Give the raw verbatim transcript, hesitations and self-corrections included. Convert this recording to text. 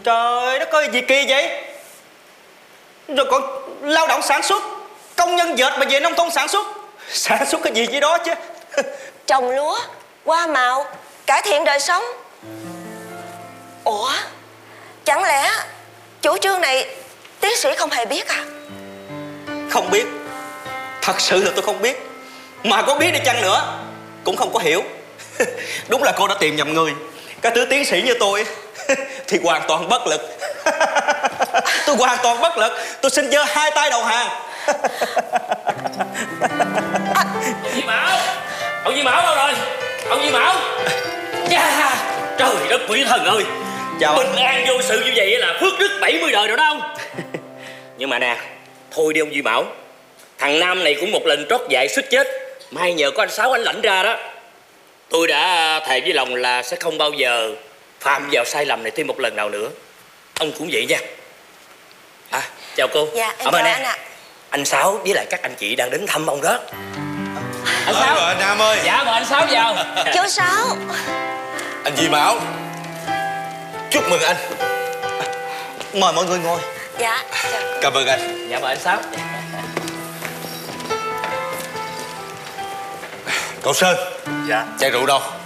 Trời đất ơi, gì kỳ vậy? Rồi còn lao động sản xuất, công nhân dệt mà về nông thôn sản xuất. Sản xuất cái gì vậy đó chứ? Trồng lúa, hoa màu, cải thiện đời sống. Ủa, chẳng lẽ chủ trương này tiến sĩ không hề biết à? Không biết. Thật sự là tôi không biết. Mà có biết đi chăng nữa cũng không có hiểu. Đúng là cô đã tìm nhầm người. Cái thứ tiến sĩ như tôi thì hoàn toàn bất lực. Tôi hoàn toàn bất lực. Tôi xin giơ hai tay đầu hàng. Di Mão, ông Di Mão đâu rồi? Ông Di Mão. Chà, trời đất quỷ thần ơi. Chào bình anh. an vô sự như vậy là phước đức bảy mươi đời rồi đó không? Nhưng mà nè, thôi đi ông Di Mão. Thằng Nam này cũng một lần trót dại suýt chết. May nhờ có anh Sáu anh lãnh ra đó. Tôi đã thề với lòng là sẽ không bao giờ phạm vào sai lầm này thêm một lần nào nữa. Ông cũng vậy nha. À, chào cô. Dạ, em Ở chào bên anh ạ. Anh Sáu với lại các anh chị đang đến thăm ông đó. Anh Sáu. Rồi, anh Nam ơi. Dạ, mời anh Sáu vào. Chú Sáu. Anh Di Mão, chúc mừng anh. Mời mọi người ngồi. Dạ, chào. Cảm ơn anh. Dạ, mời anh Sáu. Cậu Sơn. Dạ. Chai rượu đâu?